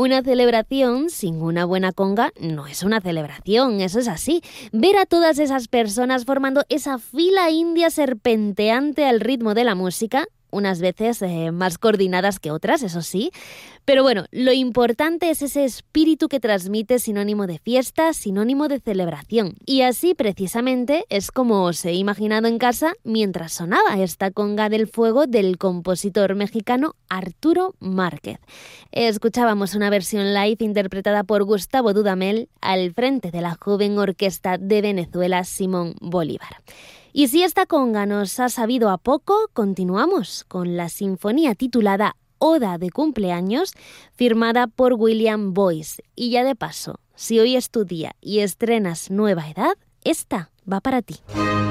Una celebración sin una buena conga no es una celebración, eso es así. Ver a todas esas personas formando esa fila india serpenteante al ritmo de la música, unas veces más coordinadas que otras, eso sí. Pero bueno, lo importante es ese espíritu que transmite, sinónimo de fiesta, sinónimo de celebración. Y así precisamente es como os he imaginado en casa mientras sonaba esta conga del fuego del compositor mexicano Arturo Márquez. Escuchábamos una versión live interpretada por Gustavo Dudamel al frente de la joven orquesta de Venezuela Simón Bolívar. Y si esta conga nos ha sabido a poco, continuamos con la sinfonía titulada Oda de cumpleaños, firmada por William Boyce. Y ya de paso, si hoy es tu día y estrenas Nueva Edad, esta va para ti.